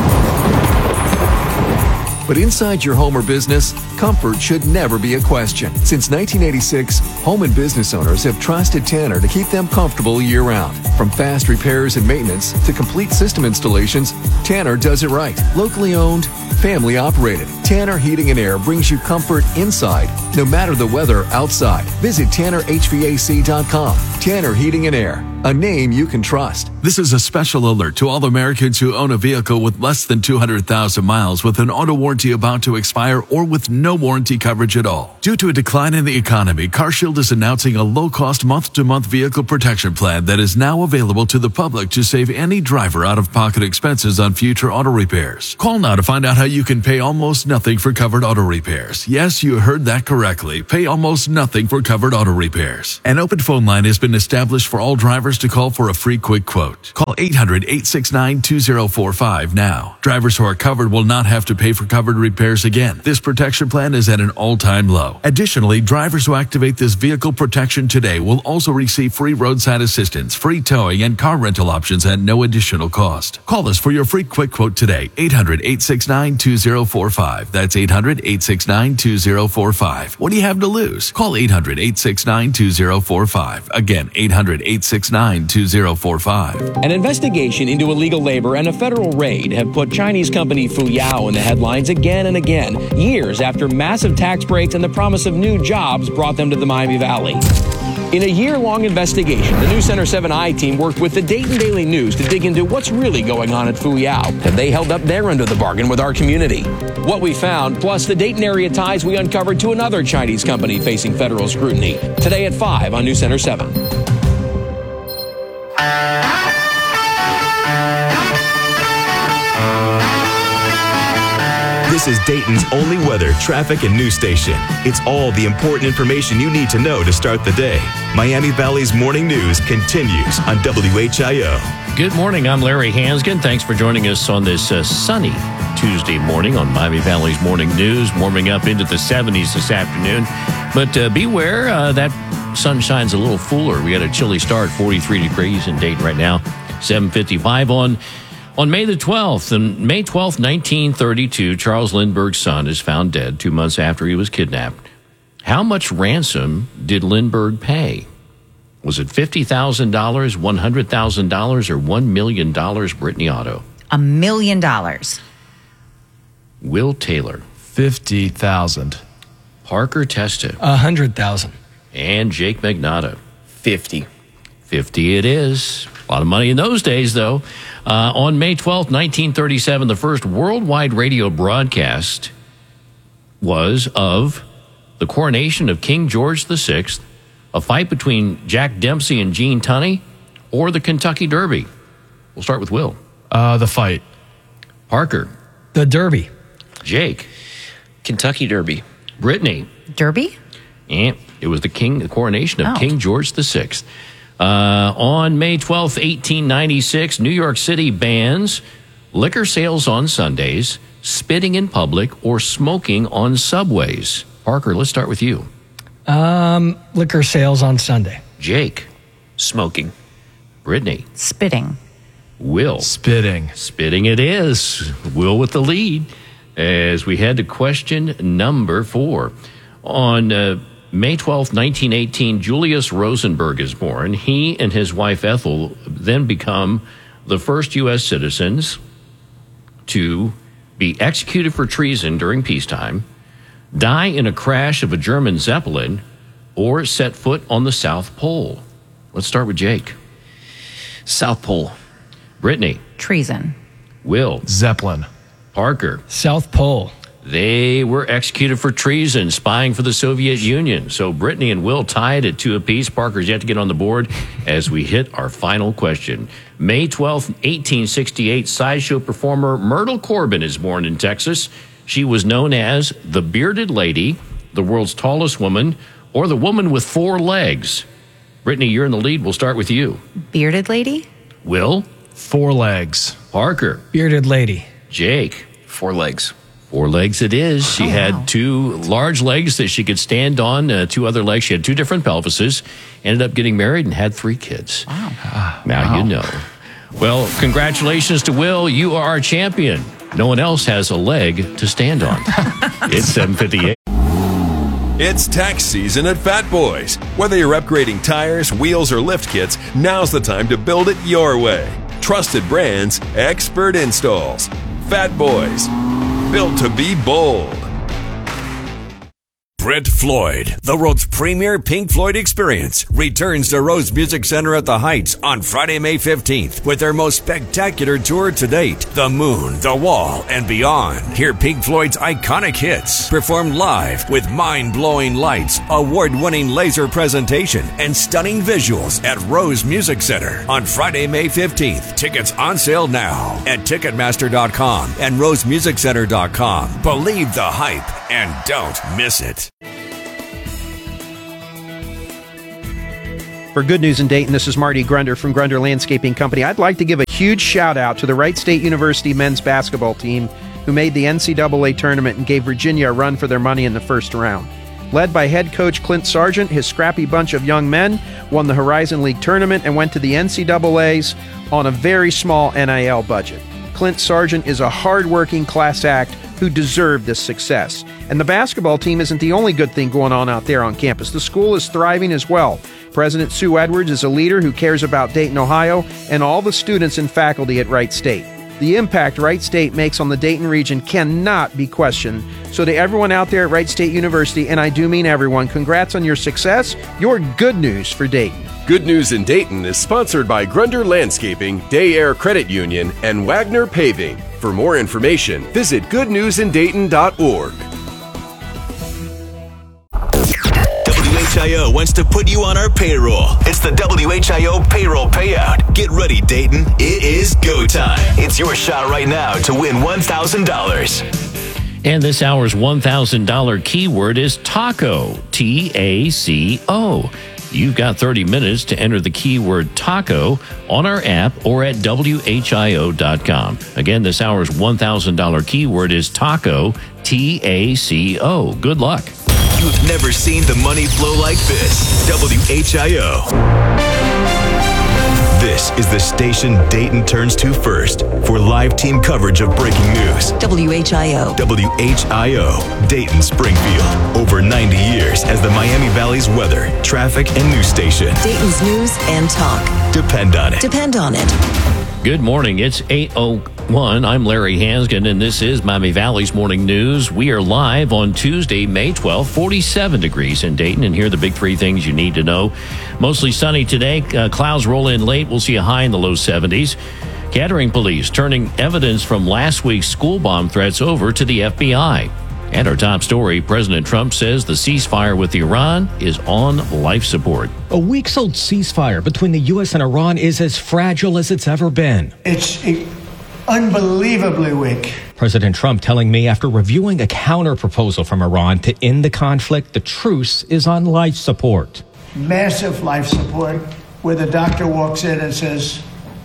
But inside your home or business, comfort should never be a question. Since nineteen eighty-six, home and business owners have trusted Tanner to keep them comfortable year-round. From fast repairs and maintenance to complete system installations, Tanner does it right. Locally owned, family operated. Tanner Heating and Air brings you comfort inside, no matter the weather outside. Visit Tanner H V A C dot com. Tanner Heating and Air, a name you can trust. This is a special alert to all Americans who own a vehicle with less than two hundred thousand miles with an auto warranty about to expire or with no warranty coverage at all. Due to a decline in the economy, CarShield is announcing a low-cost month-to-month vehicle protection plan that is now available to the public to save any driver out-of-pocket expenses on future auto repairs. Call now to find out how you can pay almost nothing for covered auto repairs. Yes, you heard that correctly. Pay almost nothing for covered auto repairs. An open phone line has been established for all drivers to call for a free quick quote. Call eight hundred, eight six nine, two zero four five now. Drivers who are covered will not have to pay for covered repairs again. This protection plan is at an all-time low. Additionally, drivers who activate this vehicle protection today will also receive free roadside assistance, free towing, and car rental options at no additional cost. Call us for your free quick quote today. eight hundred, eight six nine, two zero four five. That's eight hundred, eight six nine, two zero four five. What do you have to lose? Call eight hundred, eight six nine, two zero four five. Again, eight hundred, eight six nine, two zero four five. An investigation into illegal labor and a federal raid have put Chinese company Fuyao in the headlines again and again, years after massive tax breaks and the promise of new jobs brought them to the Miami Valley. In a year-long investigation, the News Center seven I team worked with the Dayton Daily News to dig into what's really going on at Fuyao, and they held up their end of the bargain with our community. What we found, plus the Dayton area ties we uncovered to another Chinese company facing federal scrutiny. Today at five on News Center seven. This is Dayton's only weather, traffic, and news station. It's all the important information you need to know to start the day. Miami Valley's morning news continues on W H I O. Good morning. I'm Larry Hansgen. Thanks for joining us on this uh, sunny Tuesday morning on Miami Valley's morning news. Warming up into the seventies this afternoon. But uh, beware, uh, that sun shines a little fuller. We had a chilly start, forty-three degrees in Dayton right now, seven fifty-five on On May the twelfth, on May twelfth, nineteen thirty-two, Charles Lindbergh's son is found dead two months after he was kidnapped. How much ransom did Lindbergh pay? Was it fifty thousand dollars, one hundred thousand dollars, or one million dollars, Brittany Otto? A million dollars. Will Taylor. fifty thousand dollars. Parker Testa. one hundred thousand dollars. And Jake Magnotta. fifty. fifty it is. A lot of money in those days, though. Uh, on May twelfth, nineteen thirty-seven, the first worldwide radio broadcast was of the coronation of King George the Sixth, a fight between Jack Dempsey and Gene Tunney, or the Kentucky Derby. We'll start with Will. Uh, the fight. Parker. The Derby. Jake. Kentucky Derby. Brittany. Derby? Yeah, it was the king, the coronation of Oh. King George the Sixth. Uh, on May twelfth, eighteen ninety-six, New York City bans liquor sales on Sundays, spitting in public, or smoking on subways. Parker, let's start with you. Um, liquor sales on Sunday. Jake. Smoking. Brittany. Spitting. Will. Spitting. Spitting it is. Will with the lead as we head to question number four. On uh, May twelfth, nineteen eighteen, Julius Rosenberg is born. He and his wife Ethel then become the first U S citizens to be executed for treason during peacetime, die in a crash of a German Zeppelin, or set foot on the South Pole. Let's start with Jake. South Pole. Brittany. Treason. Will. Zeppelin. Parker. South Pole. They were executed for treason, spying for the Soviet Union. So Brittany and Will tied at two apiece. Parker's yet to get on the board as we hit our final question. May twelfth, eighteen sixty-eight, sideshow performer Myrtle Corbin is born in Texas. She was known as the Bearded Lady, the world's tallest woman, or the woman with four legs. Brittany, you're in the lead. We'll start with you. Bearded lady? Will? Four legs. Parker? Bearded lady. Jake? Four legs. Four legs it is. She Oh, had wow. two large legs that she could stand on, uh, two other legs. She had two different pelvises, ended up getting married and had three kids. Wow. Now Wow. you know. Well, congratulations to Will. You are our champion. No one else has a leg to stand on. It's seven fifty-eight. It's tax season at Fat Boys. Whether you're upgrading tires, wheels, or lift kits, now's the time to build it your way. Trusted brands, expert installs. Fat Boys, built to be bold. Brent Floyd, the world's premier Pink Floyd experience, returns to Rose Music Center at the Heights on Friday, May fifteenth with their most spectacular tour to date, The Moon, The Wall, and Beyond. Hear Pink Floyd's iconic hits performed live with mind-blowing lights, award-winning laser presentation, and stunning visuals at Rose Music Center on Friday, May fifteenth. Tickets on sale now at Ticketmaster dot com and Rose Music Center dot com. Believe the hype and don't miss it. For Good News in Dayton, this is Marty Grunder from Grunder Landscaping Company. I'd like to give a huge shout out to the Wright State University men's basketball team who made the N C double A tournament and gave Virginia a run for their money in the first round. Led by head coach Clint Sargent, his scrappy bunch of young men won the Horizon League tournament and went to the N C double A's on a very small N I L budget. Clint Sargent is a hard-working class act who deserved this success. And the basketball team isn't the only good thing going on out there on campus. The school is thriving as well. President Sue Edwards is a leader who cares about Dayton, Ohio, and all the students and faculty at Wright State. The impact Wright State makes on the Dayton region cannot be questioned. So to everyone out there at Wright State University, and I do mean everyone, congrats on your success. Your good news for Dayton. Good News in Dayton is sponsored by Grunder Landscaping, Day Air Credit Union, and Wagner Paving. For more information, visit good news in dayton dot org. W H I O wants to put you on our payroll. It's the W H I O Payroll Payout. Get ready, Dayton. It is go time. It's your shot right now to win one thousand dollars. And this hour's one thousand dollars keyword is taco, T A C O. You've got thirty minutes to enter the keyword taco on our app or at W H I O dot com. Again, this hour's one thousand dollars keyword is taco, T A C O. Good luck. You've never seen the money flow like this. W H I O. This is the station Dayton turns to first for live team coverage of breaking news. W H I O. W H I O, Dayton Springfield. Over ninety years as the Miami Valley's weather, traffic, and news station. Dayton's news and talk. Depend on it. Depend on it. Good morning. It's eight oh one. I'm Larry Hansgen, and this is Miami Valley's Morning News. We are live on Tuesday, May twelfth, forty-seven degrees in Dayton, and here are the big three things you need to know. Mostly sunny today. Uh, clouds roll in late. We'll see a high in the low seventies. Kettering police turning evidence from last week's school bomb threats over to the F B I. And our top story, President Trump says the ceasefire with Iran is on life support. A weeks-old ceasefire between the U S and Iran is as fragile as it's ever been. It's unbelievably weak. President Trump telling me after reviewing a counter-proposal from Iran to end the conflict, the truce is on life support. Massive life support, where the doctor walks in and says,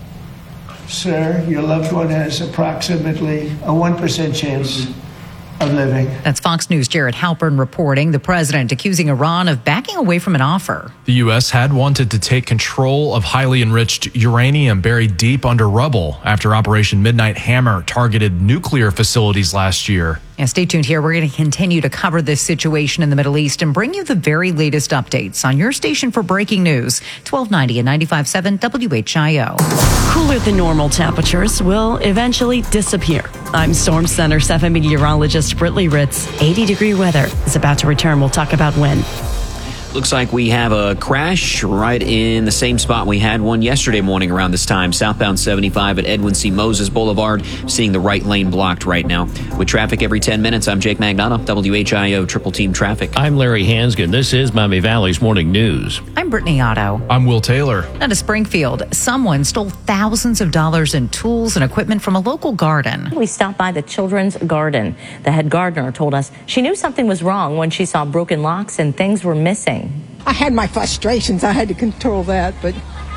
"Sir, your loved one has approximately a one percent chance of living." That's Fox News' Jared Halpern reporting. The president accusing Iran of backing away from an offer. The U S had wanted to take control of highly enriched uranium buried deep under rubble after Operation Midnight Hammer targeted nuclear facilities last year. Yeah, stay tuned here. We're going to continue to cover this situation in the Middle East and bring you the very latest updates on your station for breaking news, twelve ninety and ninety-five point seven W H I O. Cooler than normal temperatures will eventually disappear. I'm Storm Center seven meteorologist Britley Ritz. eighty degree weather is about to return. We'll talk about when. Looks like we have a crash right in the same spot we had one yesterday morning around this time. Southbound seventy-five at Edwin C. Moses Boulevard. Seeing the right lane blocked right now. With traffic every ten minutes, I'm Jake Magnano, W H I O Triple Team Traffic. I'm Larry Hansgen. This is Miami Valley's Morning News. I'm Brittany Otto. I'm Will Taylor. Out of Springfield, someone stole thousands of dollars in tools and equipment from a local garden. We stopped by the children's garden. The head gardener told us she knew something was wrong when she saw broken locks and things were missing. I had my frustrations. I had to control that, but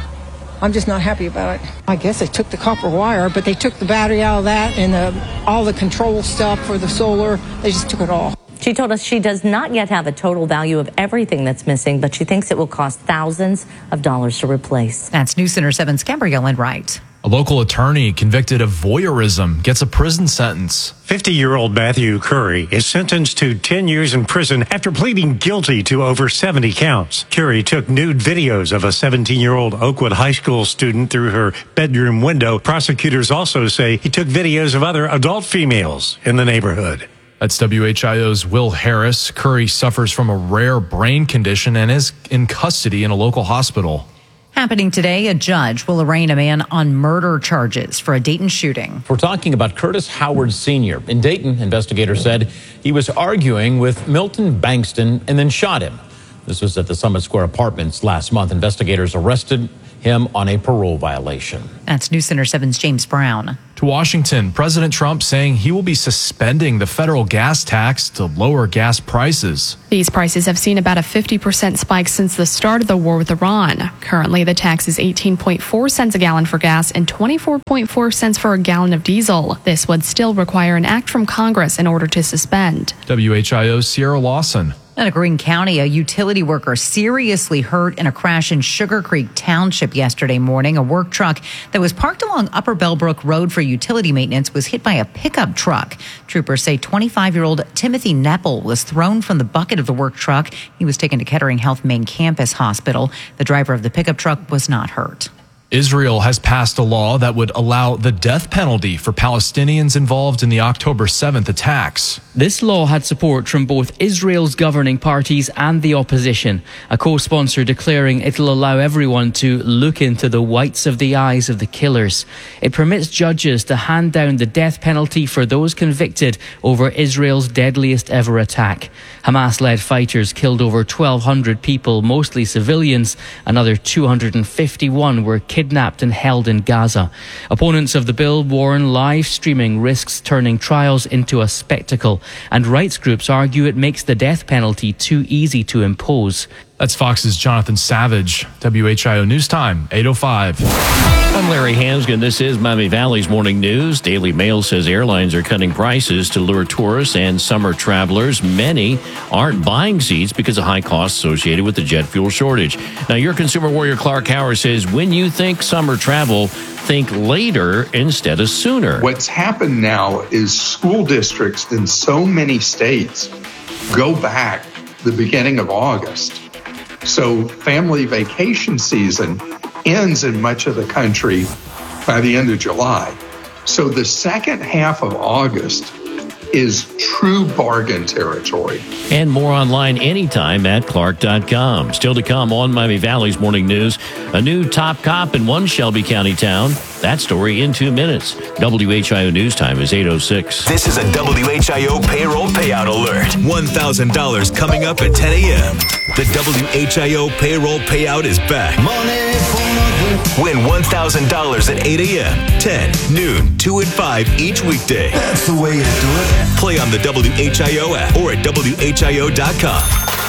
I'm just not happy about it. I guess they took the copper wire, but they took the battery out of that and the, all the control stuff for the solar. They just took it all. She told us she does not yet have a total value of everything that's missing, but she thinks it will cost thousands of dollars to replace. That's News Center seven's Gabrielle and Wright. A local attorney convicted of voyeurism gets a prison sentence. fifty-year-old Matthew Curry is sentenced to ten years in prison after pleading guilty to over seventy counts. Curry took nude videos of a seventeen-year-old Oakwood High School student through her bedroom window. Prosecutors also say he took videos of other adult females in the neighborhood. That's W H I O's Will Harris. Curry suffers from a rare brain condition and is in custody in a local hospital. Happening today, a judge will arraign a man on murder charges for a Dayton shooting. We're talking about Curtis Howard Senior In Dayton, investigators said he was arguing with Milton Bankston and then shot him. This was at the Summit Square Apartments last month. Investigators arrested him on a parole violation. That's News Center seven's James Brown. To Washington, President Trump saying he will be suspending the federal gas tax to lower gas prices. These prices have seen about a fifty percent spike since the start of the war with Iran. Currently, the tax is eighteen point four cents a gallon for gas and twenty-four point four cents for a gallon of diesel. This would still require an act from Congress in order to suspend. W H I O's Sierra Lawson. Out of Greene County, a utility worker seriously hurt in a crash in Sugar Creek Township yesterday morning. A work truck that was parked along Upper Bellbrook Road for utility maintenance was hit by a pickup truck. Troopers say twenty-five-year-old Timothy Nepple was thrown from the bucket of the work truck. He was taken to Kettering Health Main Campus Hospital. The driver of the pickup truck was not hurt. Israel has passed a law that would allow the death penalty for Palestinians involved in the October seventh attacks. This law had support from both Israel's governing parties and the opposition, a co-sponsor declaring it'll allow everyone to look into the whites of the eyes of the killers. It permits judges to hand down the death penalty for those convicted over Israel's deadliest ever attack. Hamas-led fighters killed over twelve hundred people, mostly civilians. Another two hundred fifty-one were killed. Kidnapped and held in Gaza. Opponents of the bill warn live streaming risks turning trials into a spectacle, and rights groups argue it makes the death penalty too easy to impose. That's Fox's Jonathan Savage. W H I O News Time, eight oh five. I'm Larry Hansgen. This is Miami Valley's Morning News. Daily Mail says airlines are cutting prices to lure tourists and summer travelers. Many aren't buying seats because of high costs associated with the jet fuel shortage. Now, your consumer warrior Clark Howard says when you think summer travel, think later instead of sooner. What's happened now is school districts in so many states go back the beginning of August. So family vacation season ends in much of the country by the end of July. So the second half of August is true bargain territory. And more online anytime at clark dot com. Still to come on Miami Valley's Morning News, a new top cop in one Shelby County town. That story in two minutes. W H I O News Time is eight oh six. This is a W H I O payroll payout alert. one thousand dollars coming up at ten a.m. The W H I O payroll payout is back. Win one thousand dollars at eight a.m., ten, noon, two, and five each weekday. That's the way to do it. Play on the W H I O app or at W H I O dot com.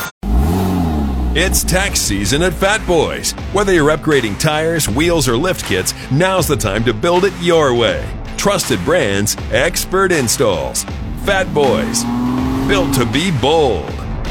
It's tax season at Fat Boys. Whether you're upgrading tires, wheels, or lift kits, now's the time to build it your way. Trusted brands, expert installs. Fat Boys, built to be bold.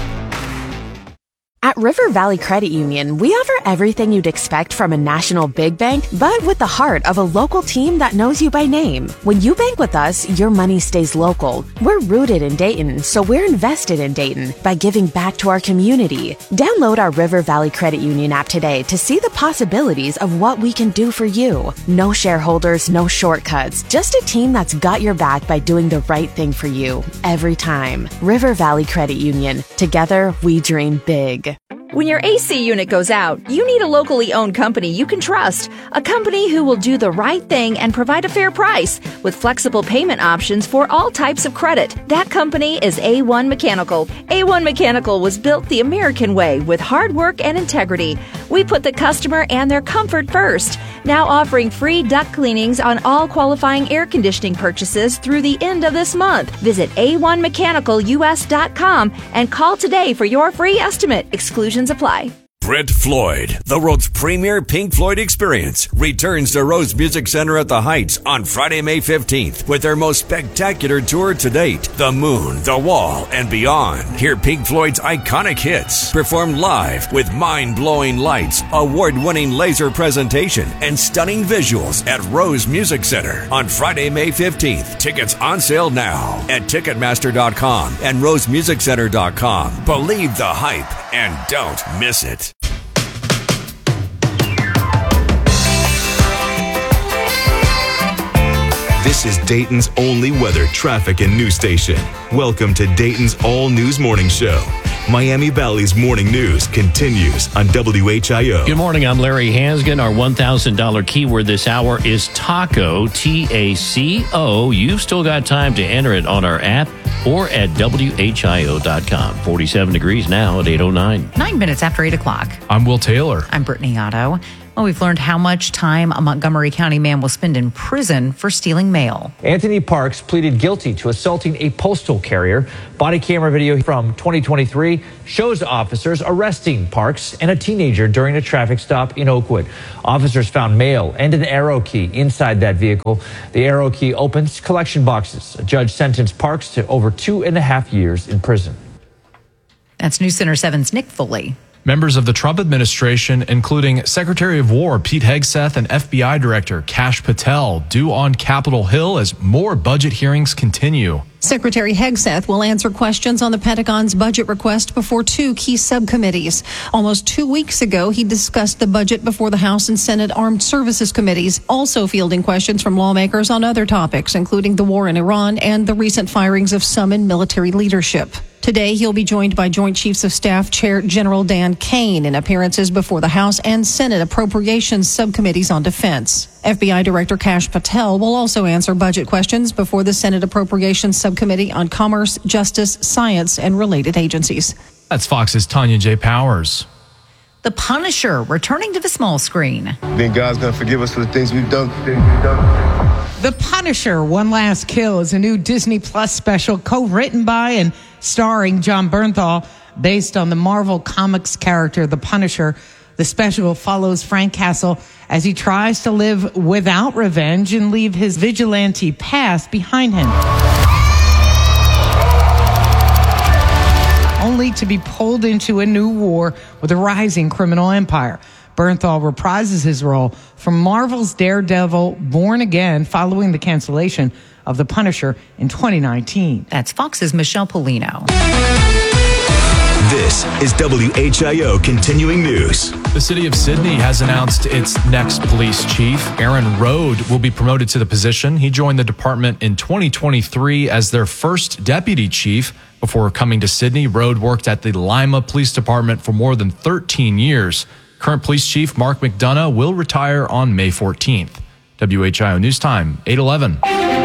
At River Valley Credit Union, we offer everything you'd expect from a national big bank, but with the heart of a local team that knows you by name. When you bank with us, your money stays local. We're rooted in Dayton, so we're invested in Dayton by giving back to our community. Download our River Valley Credit Union app today to see the possibilities of what we can do for you. No shareholders, no shortcuts, just a team that's got your back by doing the right thing for you every time. River Valley Credit Union. Together, we dream big. When your A C unit goes out, you need a locally owned company you can trust. A company who will do the right thing and provide a fair price with flexible payment options for all types of credit. That company is A one Mechanical. A one Mechanical was built the American way with hard work and integrity. We put the customer and their comfort first. Now offering free duct cleanings on all qualifying air conditioning purchases through the end of this month. Visit A one mechanical U S dot com and call today for your free estimate. Exclusions apply. Brent Floyd, the world's premier Pink Floyd experience, returns to Rose Music Center at the Heights on Friday, May fifteenth with their most spectacular tour to date, The Moon, The Wall, and Beyond. Hear Pink Floyd's iconic hits performed live with mind-blowing lights, award-winning laser presentation, and stunning visuals at Rose Music Center on Friday, May fifteenth. Tickets on sale now at Ticketmaster dot com and Rose Music Center dot com. Believe the hype and don't miss it. This is Dayton's only weather, traffic, and news station. Welcome to Dayton's All News Morning Show. Miami Valley's morning news continues on W H I O. Good morning. I'm Larry Hansgen. Our one thousand dollars keyword this hour is taco, T A C O. You've still got time to enter it on our app or at W H I O dot com. forty-seven degrees now at eight oh nine. Nine minutes after eight o'clock. I'm Will Taylor. I'm Brittany Otto. Well, we've learned how much time a Montgomery County man will spend in prison for stealing mail. Anthony Parks pleaded guilty to assaulting a postal carrier. Body camera video from twenty twenty-three shows officers arresting Parks and a teenager during a traffic stop in Oakwood. Officers found mail and an arrow key inside that vehicle. The arrow key opens collection boxes. A judge sentenced Parks to over two and a half years in prison. That's News Center seven's Nick Foley. Members of the Trump administration, including Secretary of War Pete Hegseth and F B I Director Kash Patel, due on Capitol Hill as more budget hearings continue. Secretary Hegseth will answer questions on the Pentagon's budget request before two key subcommittees. Almost two weeks ago, he discussed the budget before the House and Senate Armed Services Committees, also fielding questions from lawmakers on other topics, including the war in Iran and the recent firings of some in military leadership. Today, he'll be joined by Joint Chiefs of Staff Chair General Dan Kane in appearances before the House and Senate Appropriations Subcommittees on Defense. F B I Director Kash Patel will also answer budget questions before the Senate Appropriations Subcommittee on Commerce, Justice, Science, and related agencies. That's Fox's Tanya J. Powers. The Punisher returning to the small screen. Then God's going to forgive us for the things we've done. Things we've done. The Punisher, One Last Kill is a new Disney Plus special co-written by and starring Jon Bernthal, based on the Marvel Comics character, The Punisher. The special follows Frank Castle as he tries to live without revenge and leave his vigilante past behind him, only to be pulled into a new war with a rising criminal empire. Bernthal reprises his role from Marvel's Daredevil Born Again following the cancellation of The Punisher in twenty nineteen. That's Fox's Michelle Polino. This is W H I O Continuing News. The city of Sydney has announced its next police chief. Aaron Rode will be promoted to the position. He joined the department in twenty twenty-three as their first deputy chief. Before coming to Sydney, Rode worked at the Lima Police Department for more than thirteen years. Current police chief Mark McDonough will retire on May fourteenth. W H I O News Time, eight eleven.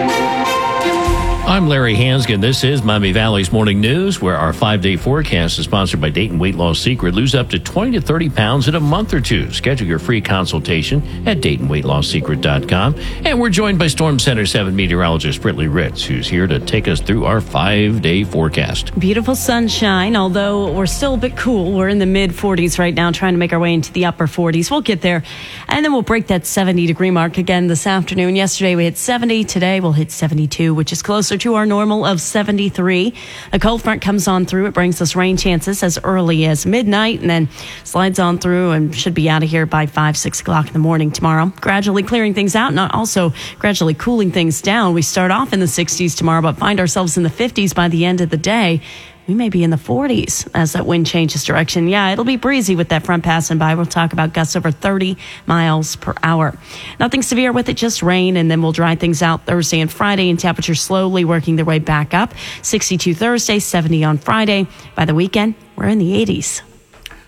I'm Larry Hansgen. This is Miami Valley's Morning News, where our five-day forecast is sponsored by Dayton Weight Loss Secret. Lose up to twenty to thirty pounds in a month or two. Schedule your free consultation at Dayton Weight Loss Secret dot com. And we're joined by Storm Center seven meteorologist Britley Ritz, who's here to take us through our five-day forecast. Beautiful sunshine, although we're still a bit cool. We're in the mid forties right now, trying to make our way into the upper forties. We'll get there, and then we'll break that seventy-degree mark again this afternoon. Yesterday we hit seventy. Today we'll hit seventy-two, which is closer to our normal of seventy-three. A cold front comes on through. It brings us rain chances as early as midnight and then slides on through and should be out of here by five, six o'clock in the morning tomorrow. Gradually clearing things out and also gradually cooling things down. We start off in the sixties tomorrow, but find ourselves in the fifties by the end of the day. We may be in the forties as that wind changes direction. Yeah, it'll be breezy with that front passing by. We'll talk about gusts over thirty miles per hour. Nothing severe with it, just rain, and then we'll dry things out Thursday and Friday, and temperatures slowly working their way back up. sixty-two Thursday, seventy on Friday. By the weekend, we're in the eighties.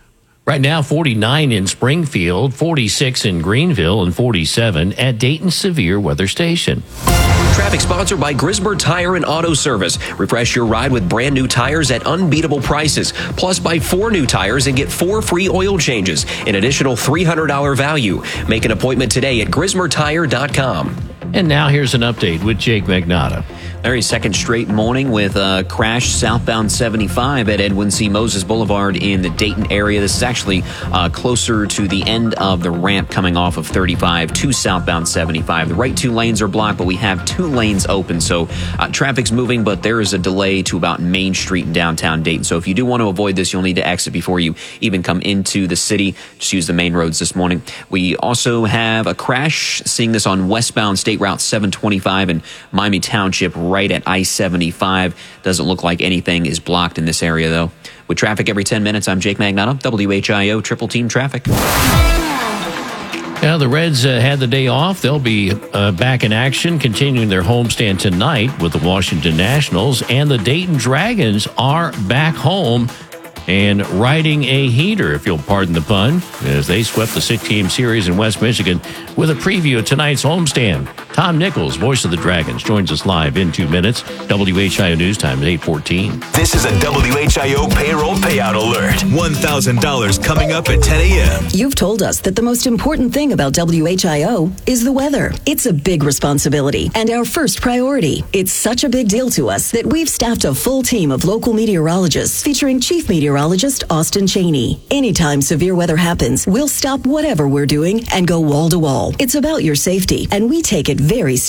Right now, forty-nine in Springfield, forty-six in Greenville, and forty-seven at Dayton Severe Weather Station. Traffic sponsored by Grismer Tire and Auto Service. Refresh your ride with brand new tires at unbeatable prices. Plus, buy four new tires and get four free oil changes. An additional three hundred dollars value. Make an appointment today at grismer tire dot com. And now here's an update with Jake Magnotta. Larry, second straight morning with a crash southbound seventy-five at Edwin C. Moses Boulevard in the Dayton area. This is actually uh, closer to the end of the ramp coming off of thirty-five to southbound seventy-five. The right two lanes are blocked, but we have two lanes open. So uh, traffic's moving, but there is a delay to about Main Street in downtown Dayton. So if you do want to avoid this, you'll need to exit before you even come into the city. Just use the main roads this morning. We also have a crash, seeing this on westbound State Route seven twenty-five in Miami Township, right at I seventy-five. Doesn't look like anything is blocked in this area, though. With traffic every ten minutes, I'm Jake Magnotta, W H I O Triple Team Traffic. Now, the Reds uh, had the day off. They'll be uh, back in action, continuing their homestand tonight with the Washington Nationals. And the Dayton Dragons are back home and riding a heater, if you'll pardon the pun, as they swept the six-game series in West Michigan. With a preview of tonight's homestand, Tom Nichols, voice of the Dragons, joins us live in two minutes. W H I O News Time is eight fourteen. This is a W H I O payroll payout alert. one thousand dollars coming up at ten a.m. You've told us that the most important thing about W H I O is the weather. It's a big responsibility and our first priority. It's such a big deal to us that we've staffed a full team of local meteorologists featuring Chief Meteorologist Austin Cheney. Anytime severe weather happens, we'll stop whatever we're doing and go wall to wall. It's about your safety, and we take it very seriously.